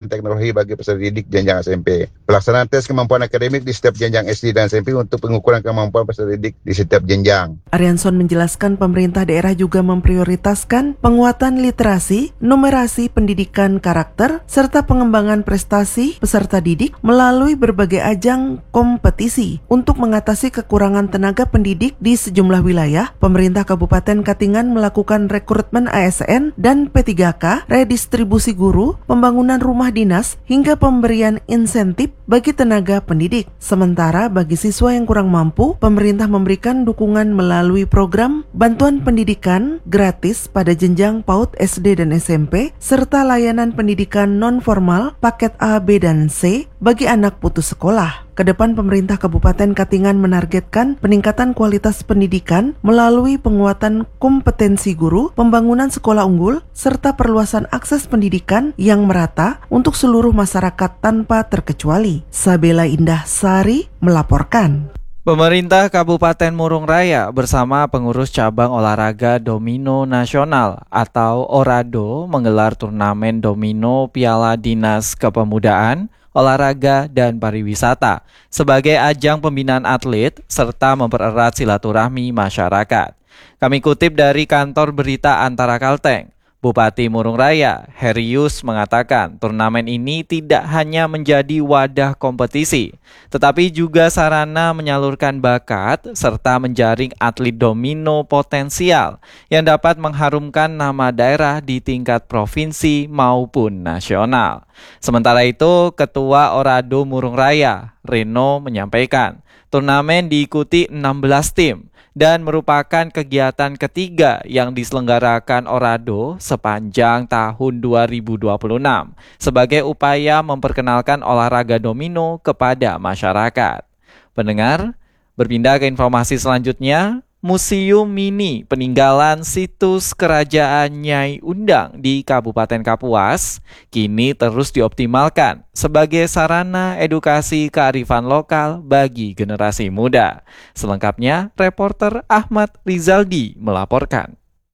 teknologi bagi peserta didik jenjang SMP. Pelaksanaan tes kemampuan akademik di setiap jenjang SD dan SMP untuk pengukuran kemampuan peserta didik di setiap jenjang. Arianson menjelaskan pemerintah daerah juga memprioritaskan penguatan literasi, numerasi pendidikan karakter, serta pengembangan prestasi peserta didik melalui berbagai ajang kompetisi. Untuk mengatasi kekurangan tenaga pendidik di sejumlah wilayah, pemerintah Kabupaten Katingan melakukan rekrutmen ASN dan P3K, redistribusi guru, pembangunan rumah dinas, hingga pemberian insentif bagi tenaga pendidik. Sementara bagi siswa yang kurang mampu, pemerintah memberikan dukungan melalui program bantuan pendidikan gratis pada jenjang PAUD, SD, dan SMP, serta layanan pendidikan non-formal paket A, B, dan C bagi anak putus sekolah. Kedepan pemerintah Kabupaten Katingan menargetkan peningkatan kualitas pendidikan melalui penguatan kompetensi guru, pembangunan sekolah unggul, serta perluasan akses pendidikan yang merata untuk seluruh masyarakat tanpa terkecuali. Sabela Indah Sari melaporkan. Pemerintah Kabupaten Murung Raya bersama pengurus cabang olahraga domino nasional atau ORADO menggelar turnamen domino Piala Dinas Kepemudaan, Olahraga, dan Pariwisata sebagai ajang pembinaan atlet serta mempererat silaturahmi masyarakat. Kami kutip dari kantor berita Antara Kalteng. Bupati Murung Raya, Herius, mengatakan turnamen ini tidak hanya menjadi wadah kompetisi, tetapi juga sarana menyalurkan bakat serta menjaring atlet domino potensial yang dapat mengharumkan nama daerah di tingkat provinsi maupun nasional. Sementara itu, Ketua ORADO Murung Raya, Reno, menyampaikan turnamen diikuti 16 tim dan merupakan kegiatan ketiga yang diselenggarakan ORADO sepanjang tahun 2026 sebagai upaya memperkenalkan olahraga domino kepada masyarakat. Pendengar, berpindah ke informasi selanjutnya. Museum Mini Peninggalan Situs Kerajaan Nyai Undang di Kabupaten Kapuas kini terus dioptimalkan sebagai sarana edukasi kearifan lokal bagi generasi muda. Selengkapnya, reporter Ahmad Rizaldi melaporkan.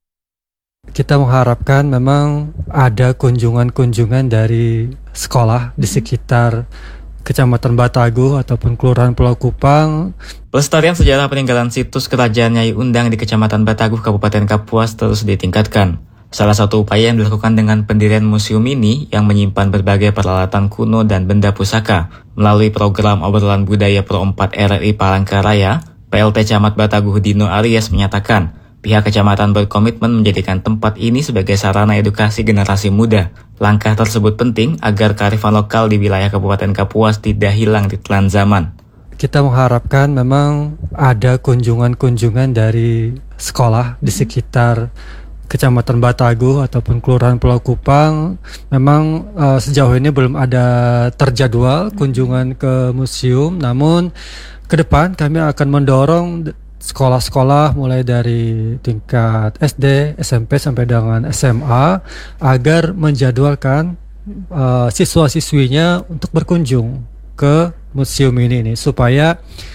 Kita mengharapkan memang ada kunjungan-kunjungan dari sekolah di sekitar Kecamatan Bataguh ataupun Kelurahan Pulau Kupang. Pelestarian sejarah peninggalan situs Kerajaan Nyai Undang di Kecamatan Bataguh, Kabupaten Kapuas terus ditingkatkan. Salah satu upaya yang dilakukan dengan pendirian museum ini yang menyimpan berbagai peralatan kuno dan benda pusaka. Melalui program obrolan budaya Pro 4 RRI Palangkaraya, PLT Camat Bataguh Dino Aries menyatakan, pihak kecamatan berkomitmen menjadikan tempat ini sebagai sarana edukasi generasi muda. Langkah tersebut penting agar kearifan lokal di wilayah Kabupaten Kapuas tidak hilang di telan zaman. Kita mengharapkan memang ada kunjungan-kunjungan dari sekolah di sekitar Kecamatan Bataguh ataupun Kelurahan Pulau Kupang. Memang sejauh ini belum ada terjadwal kunjungan ke museum, namun ke depan kami akan mendorong sekolah-sekolah mulai dari tingkat SD, SMP sampai dengan SMA agar menjadwalkan siswa-siswinya untuk berkunjung ke museum ini supaya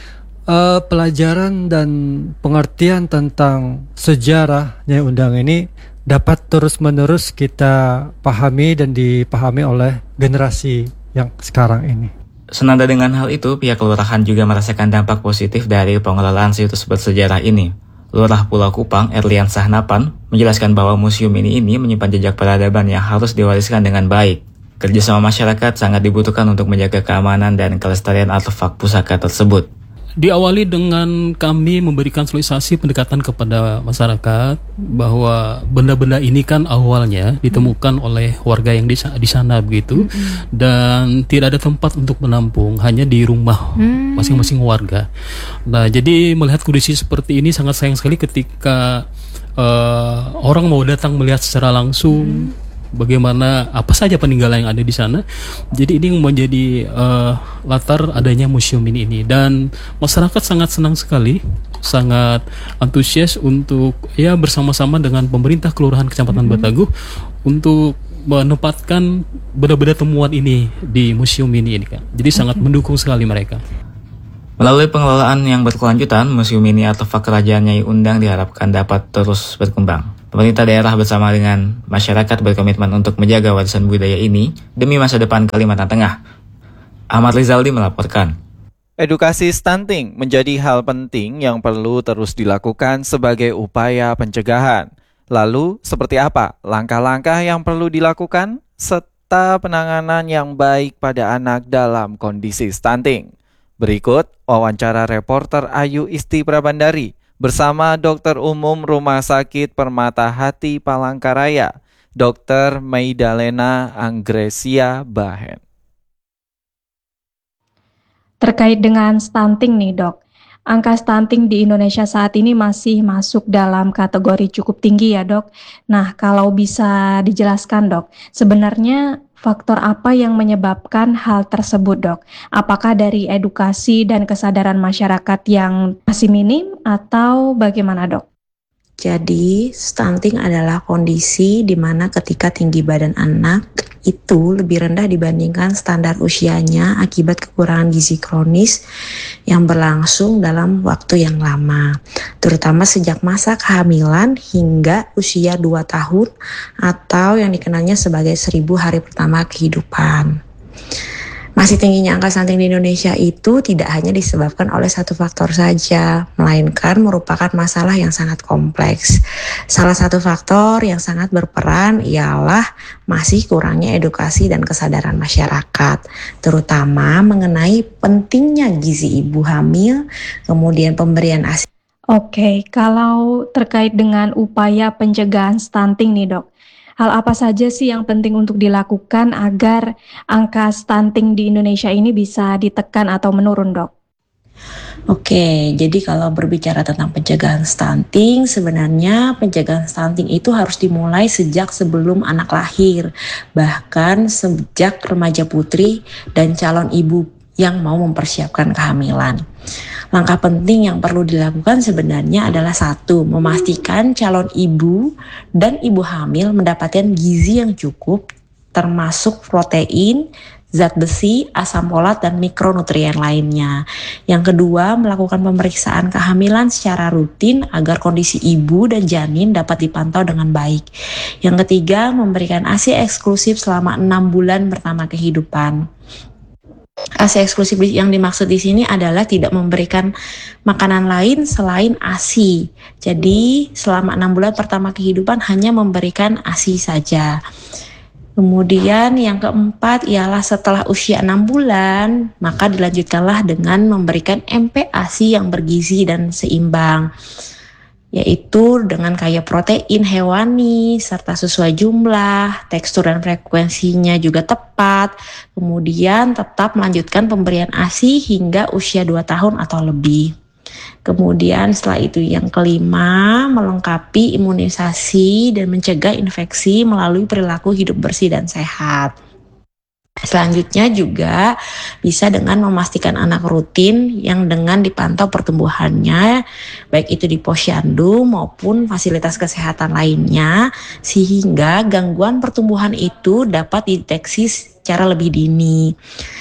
pelajaran dan pengertian tentang sejarah Nyai Undang ini dapat terus-menerus kita pahami dan dipahami oleh generasi yang sekarang ini. Senada dengan hal itu, pihak kelurahan juga merasakan dampak positif dari pengelolaan situs bersejarah ini. Lurah Pulau Kupang, Erlian Sahnapan, menjelaskan bahwa museum ini menyimpan jejak peradaban yang harus diwariskan dengan baik. Kerjasama masyarakat sangat dibutuhkan untuk menjaga keamanan dan kelestarian artefak pusaka tersebut. Diawali dengan kami memberikan sosialisasi pendekatan kepada masyarakat bahwa benda-benda ini kan awalnya ditemukan oleh warga yang di sana begitu, dan tidak ada tempat untuk menampung, hanya di rumah masing-masing warga. Nah, jadi melihat kondisi seperti ini sangat sayang sekali ketika orang mau datang melihat secara langsung bagaimana apa saja peninggalan yang ada di sana. Jadi ini menjadi latar adanya museum ini, dan masyarakat sangat senang sekali, sangat antusias untuk bersama-sama dengan pemerintah Kelurahan Kecamatan Bataguh untuk menempatkan benda-benda temuan ini di museum ini kan. Jadi sangat mendukung sekali mereka. Melalui pengelolaan yang berkelanjutan, museum ini artefak Kerajaan Nyai Undang diharapkan dapat terus berkembang. Pemerintah daerah bersama dengan masyarakat berkomitmen untuk menjaga warisan budaya ini demi masa depan Kalimantan Tengah. Ahmad Rizaldi melaporkan. Edukasi stunting menjadi hal penting yang perlu terus dilakukan sebagai upaya pencegahan. Lalu, seperti apa langkah-langkah yang perlu dilakukan serta penanganan yang baik pada anak dalam kondisi stunting? Berikut wawancara reporter Ayu Isti Prabandari bersama Dokter Umum Rumah Sakit Permata Hati Palangkaraya, Dr. Maidalena Anggresia Bahen. Terkait dengan stunting nih dok, angka stunting di Indonesia saat ini masih masuk dalam kategori cukup tinggi ya dok. Nah kalau bisa dijelaskan dok, sebenarnya faktor apa yang menyebabkan hal tersebut dok? Apakah dari edukasi dan kesadaran masyarakat yang masih minim atau bagaimana dok? Jadi, stunting adalah kondisi di mana ketika tinggi badan anak itu lebih rendah dibandingkan standar usianya akibat kekurangan gizi kronis yang berlangsung dalam waktu yang lama, terutama sejak masa kehamilan hingga usia 2 tahun atau yang dikenalnya sebagai 1000 hari pertama kehidupan. Masih tingginya angka stunting di Indonesia itu tidak hanya disebabkan oleh satu faktor saja, melainkan merupakan masalah yang sangat kompleks. Salah satu faktor yang sangat berperan ialah masih kurangnya edukasi dan kesadaran masyarakat, terutama mengenai pentingnya gizi ibu hamil, kemudian pemberian ASI. Oke, kalau terkait dengan upaya pencegahan stunting nih dok, hal apa saja sih yang penting untuk dilakukan agar angka stunting di Indonesia ini bisa ditekan atau menurun, dok? Oke, jadi kalau berbicara tentang pencegahan stunting, sebenarnya pencegahan stunting itu harus dimulai sejak sebelum anak lahir, bahkan sejak remaja putri dan calon ibu yang mau mempersiapkan kehamilan. Langkah penting yang perlu dilakukan sebenarnya adalah 1, memastikan calon ibu dan ibu hamil mendapatkan gizi yang cukup, termasuk protein, zat besi, asam folat, dan mikronutrien lainnya. Yang kedua, melakukan pemeriksaan kehamilan secara rutin agar kondisi ibu dan janin dapat dipantau dengan baik. Yang ketiga, memberikan ASI eksklusif selama 6 bulan pertama kehidupan. ASI eksklusif yang dimaksud di sini adalah tidak memberikan makanan lain selain ASI. Jadi selama 6 bulan pertama kehidupan hanya memberikan ASI saja. Kemudian yang keempat ialah setelah usia 6 bulan, maka dilanjutkanlah dengan memberikan MPASI yang bergizi dan seimbang, yaitu dengan kaya protein hewani, serta sesuai jumlah, tekstur dan frekuensinya juga tepat, kemudian tetap melanjutkan pemberian ASI hingga usia 2 tahun atau lebih. Kemudian setelah itu yang kelima, melengkapi imunisasi dan mencegah infeksi melalui perilaku hidup bersih dan sehat. Selanjutnya juga bisa dengan memastikan anak rutin yang dengan dipantau pertumbuhannya, baik itu di posyandu maupun fasilitas kesehatan lainnya, sehingga gangguan pertumbuhan itu dapat dideteksi secara lebih dini.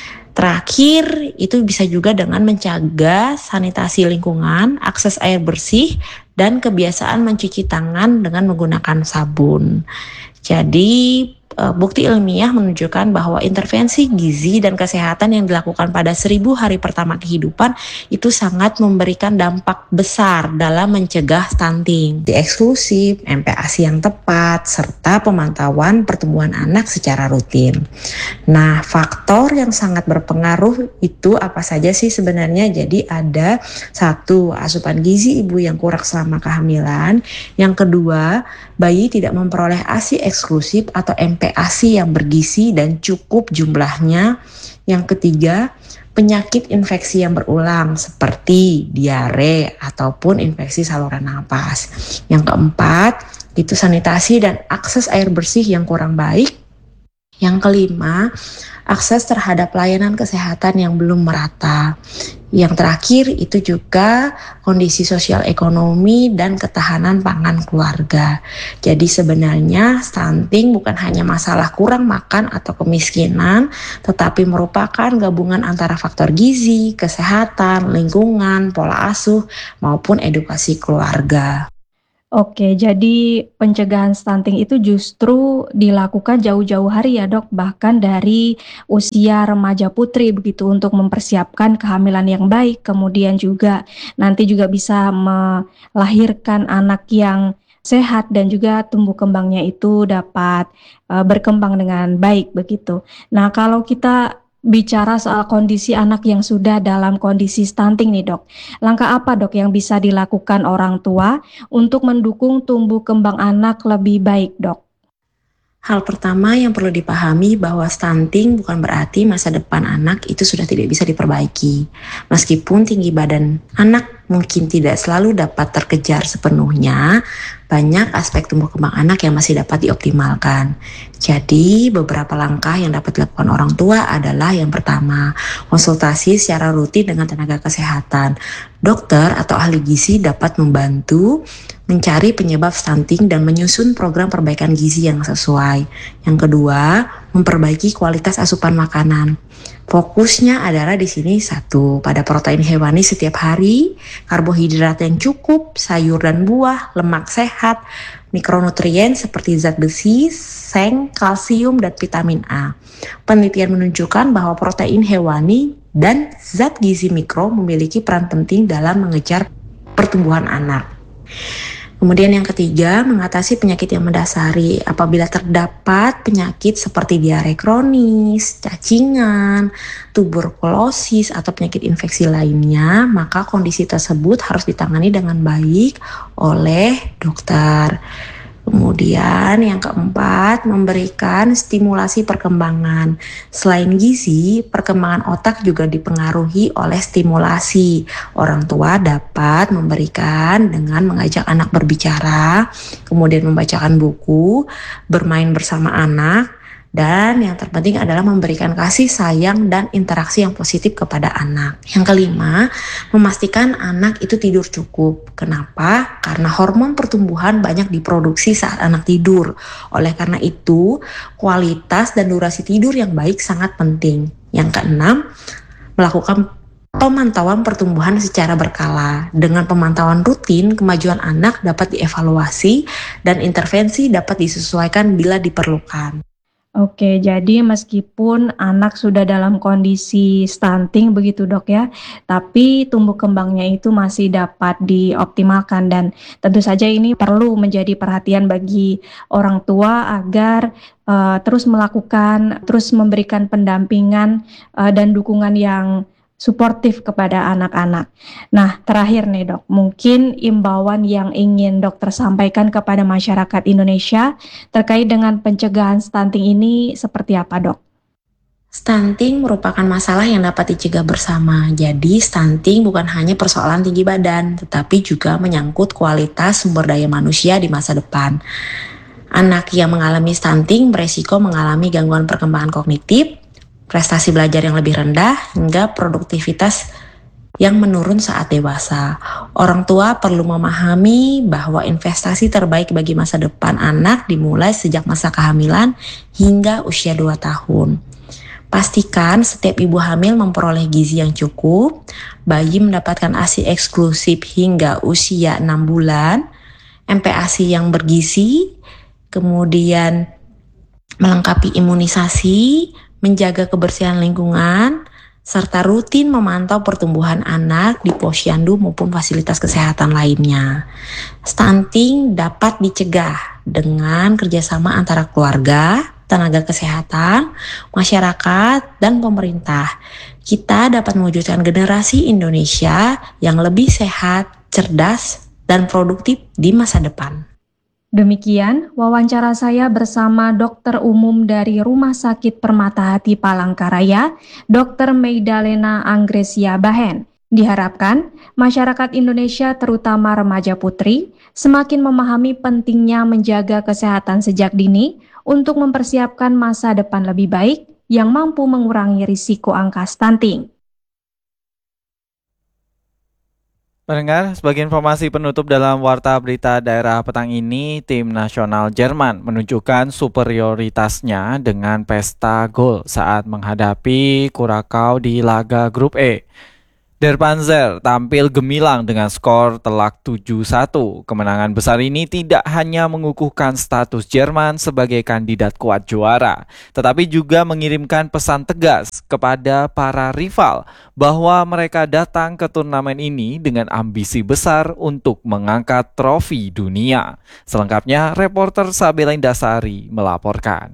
Terakhir, itu bisa juga dengan mencegah sanitasi lingkungan, akses air bersih, dan kebiasaan mencuci tangan dengan menggunakan sabun. Jadi, bukti ilmiah menunjukkan bahwa intervensi gizi dan kesehatan yang dilakukan pada 1000 hari pertama kehidupan itu sangat memberikan dampak besar dalam mencegah stunting. Gizi eksklusif, MPASI yang tepat, serta pemantauan pertumbuhan anak secara rutin. Nah, faktor yang sangat berpengaruh itu apa saja sih sebenarnya? Jadi ada 1, asupan gizi ibu yang kurang selama kehamilan. Yang kedua, bayi tidak memperoleh ASI eksklusif atau MPASI yang bergizi dan cukup jumlahnya. Yang ketiga, penyakit infeksi yang berulang seperti diare ataupun infeksi saluran napas. Yang keempat, itu sanitasi dan akses air bersih yang kurang baik. Yang kelima, akses terhadap layanan kesehatan yang belum merata. Yang terakhir itu juga kondisi sosial ekonomi dan ketahanan pangan keluarga. Jadi sebenarnya stunting bukan hanya masalah kurang makan atau kemiskinan, tetapi merupakan gabungan antara faktor gizi, kesehatan, lingkungan, pola asuh, maupun edukasi keluarga. Oke, jadi pencegahan stunting itu justru dilakukan jauh-jauh hari ya dok, bahkan dari usia remaja putri begitu untuk mempersiapkan kehamilan yang baik, kemudian juga nanti juga bisa melahirkan anak yang sehat dan juga tumbuh kembangnya itu dapat berkembang dengan baik begitu. Nah, kalau kita bicara soal kondisi anak yang sudah dalam kondisi stunting nih dok, langkah apa dok yang bisa dilakukan orang tua untuk mendukung tumbuh kembang anak lebih baik, Dok? Hal pertama yang perlu dipahami bahwa stunting bukan berarti masa depan anak itu sudah tidak bisa diperbaiki. Meskipun tinggi badan anak mungkin tidak selalu dapat terkejar sepenuhnya, banyak aspek tumbuh kembang anak yang masih dapat dioptimalkan. Jadi, beberapa langkah yang dapat dilakukan orang tua adalah yang pertama, konsultasi secara rutin dengan tenaga kesehatan. Dokter atau ahli gizi dapat membantu mencari penyebab stunting dan menyusun program perbaikan gizi yang sesuai. Yang kedua, memperbaiki kualitas asupan makanan. Fokusnya adalah di sini satu, pada protein hewani setiap hari, karbohidrat yang cukup, sayur dan buah, lemak sehat, mikronutrien seperti zat besi, seng, kalsium, dan vitamin A. Penelitian menunjukkan bahwa protein hewani dan zat gizi mikro memiliki peran penting dalam mengejar pertumbuhan anak. Kemudian yang ketiga, mengatasi penyakit yang mendasari. Apabila terdapat penyakit seperti diare kronis, cacingan, tuberkulosis, atau penyakit infeksi lainnya, maka kondisi tersebut harus ditangani dengan baik oleh dokter. Kemudian yang keempat, memberikan stimulasi perkembangan. Selain gizi, perkembangan otak juga dipengaruhi oleh stimulasi. Orang tua dapat memberikan dengan mengajak anak berbicara, kemudian membacakan buku, bermain bersama anak, dan yang terpenting adalah memberikan kasih sayang dan interaksi yang positif kepada anak. Yang kelima, memastikan anak itu tidur cukup. Kenapa? Karena hormon pertumbuhan banyak diproduksi saat anak tidur. Oleh karena itu, kualitas dan durasi tidur yang baik sangat penting. Yang keenam, melakukan pemantauan pertumbuhan secara berkala. Dengan pemantauan rutin, kemajuan anak dapat dievaluasi dan intervensi dapat disesuaikan bila diperlukan. Oke, jadi meskipun anak sudah dalam kondisi stunting begitu dok ya, tapi tumbuh kembangnya itu masih dapat dioptimalkan dan tentu saja ini perlu menjadi perhatian bagi orang tua agar terus memberikan pendampingan dan dukungan yang suportif kepada anak-anak. Nah, terakhir nih dok, mungkin imbauan yang ingin dokter sampaikan kepada masyarakat Indonesia terkait dengan pencegahan stunting ini seperti apa dok? Stunting merupakan masalah yang dapat dicegah bersama. Jadi, stunting bukan hanya persoalan tinggi badan, tetapi juga menyangkut kualitas sumber daya manusia di masa depan. Anak yang mengalami stunting beresiko mengalami gangguan perkembangan kognitif, prestasi belajar yang lebih rendah, hingga produktivitas yang menurun saat dewasa. Orang tua perlu memahami bahwa investasi terbaik bagi masa depan anak dimulai sejak masa kehamilan hingga usia 2 tahun. Pastikan setiap ibu hamil memperoleh gizi yang cukup, bayi mendapatkan ASI eksklusif hingga usia 6 bulan, MPASI yang bergizi, kemudian melengkapi imunisasi, menjaga kebersihan lingkungan, serta rutin memantau pertumbuhan anak di posyandu maupun fasilitas kesehatan lainnya. Stunting dapat dicegah dengan kerjasama antara keluarga, tenaga kesehatan, masyarakat, dan pemerintah. Kita dapat mewujudkan generasi Indonesia yang lebih sehat, cerdas, dan produktif di masa depan. Demikian wawancara saya bersama dokter umum dari Rumah Sakit Permata Hati Palangkaraya, Dr. Meidalena Anggresia Bahen. Diharapkan masyarakat Indonesia terutama remaja putri semakin memahami pentingnya menjaga kesehatan sejak dini untuk mempersiapkan masa depan lebih baik yang mampu mengurangi risiko angka stunting. Pendengar, sebagai informasi penutup dalam Warta Berita Daerah petang ini, tim nasional Jerman menunjukkan superioritasnya dengan pesta gol saat menghadapi Kurakau di laga grup E. Der Panzer tampil gemilang dengan skor telak 7-1. Kemenangan besar ini tidak hanya mengukuhkan status Jerman sebagai kandidat kuat juara, tetapi juga mengirimkan pesan tegas kepada para rival bahwa mereka datang ke turnamen ini dengan ambisi besar untuk mengangkat trofi dunia. Selengkapnya, reporter Sabela Indasari melaporkan.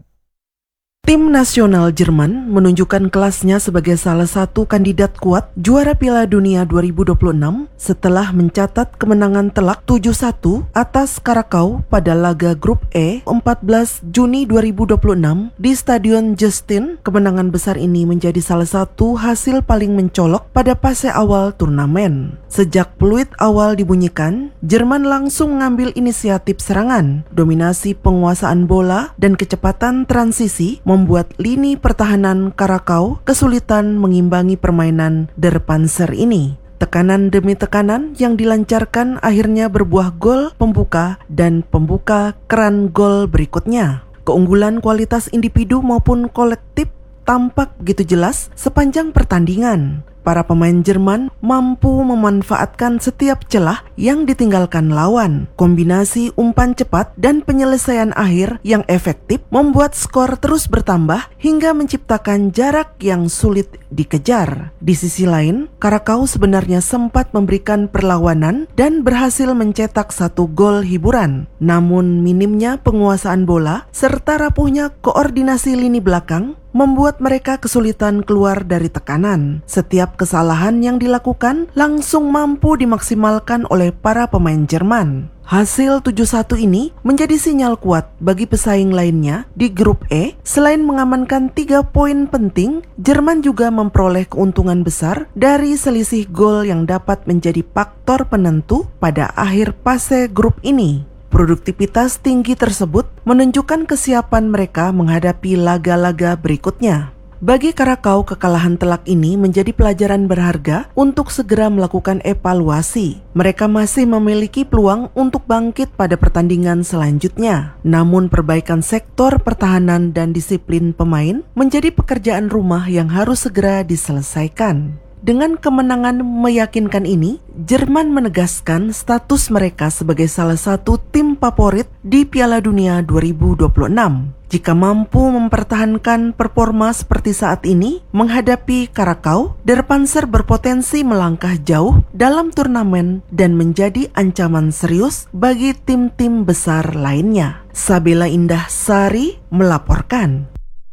Tim nasional Jerman menunjukkan kelasnya sebagai salah satu kandidat kuat juara Piala Dunia 2026 setelah mencatat kemenangan telak 7-1 atas Karakau pada laga grup E 14 Juni 2026 di Stadion Justin. Kemenangan besar ini menjadi salah satu hasil paling mencolok pada fase awal turnamen. Sejak peluit awal dibunyikan, Jerman langsung mengambil inisiatif serangan, dominasi penguasaan bola, dan kecepatan transisi membuat lini pertahanan Karakau kesulitan mengimbangi permainan Der Panzer ini. Tekanan demi tekanan yang dilancarkan akhirnya berbuah gol pembuka dan pembuka keran gol berikutnya. Keunggulan kualitas individu maupun kolektif tampak begitu jelas sepanjang pertandingan. Para pemain Jerman mampu memanfaatkan setiap celah yang ditinggalkan lawan. Kombinasi umpan cepat dan penyelesaian akhir yang efektif membuat skor terus bertambah hingga menciptakan jarak yang sulit dikejar. Di sisi lain, Karakau sebenarnya sempat memberikan perlawanan dan berhasil mencetak 1 gol hiburan. Namun minimnya penguasaan bola serta rapuhnya koordinasi lini belakang membuat mereka kesulitan keluar dari tekanan. Setiap kesalahan yang dilakukan langsung mampu dimaksimalkan oleh para pemain Jerman. Hasil 7-1 ini menjadi sinyal kuat bagi pesaing lainnya di grup E. Selain mengamankan 3 poin penting, Jerman juga memperoleh keuntungan besar dari selisih gol yang dapat menjadi faktor penentu pada akhir fase grup ini. Produktivitas tinggi tersebut menunjukkan kesiapan mereka menghadapi laga-laga berikutnya. Bagi Karakau, kekalahan telak ini menjadi pelajaran berharga untuk segera melakukan evaluasi. Mereka masih memiliki peluang untuk bangkit pada pertandingan selanjutnya. Namun perbaikan sektor pertahanan dan disiplin pemain menjadi pekerjaan rumah yang harus segera diselesaikan. Dengan kemenangan meyakinkan ini, Jerman menegaskan status mereka sebagai salah satu tim favorit di Piala Dunia 2026. Jika mampu mempertahankan performa seperti saat ini menghadapi Karakau, Der Panzer berpotensi melangkah jauh dalam turnamen dan menjadi ancaman serius bagi tim-tim besar lainnya. Sabela Indasari melaporkan.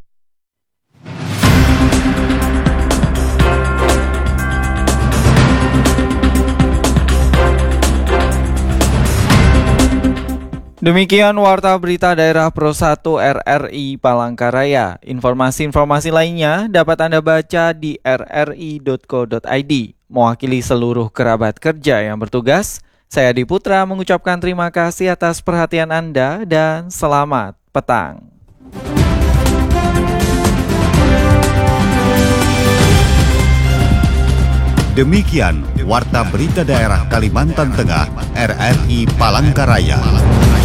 Demikian Warta Berita Daerah Pro 1 RRI Palangkaraya. Informasi-informasi lainnya dapat Anda baca di rri.co.id. Mewakili seluruh kerabat kerja yang bertugas, saya Adi Putra mengucapkan terima kasih atas perhatian Anda dan selamat petang. Demikian Warta Berita Daerah Kalimantan Tengah RRI Palangkaraya.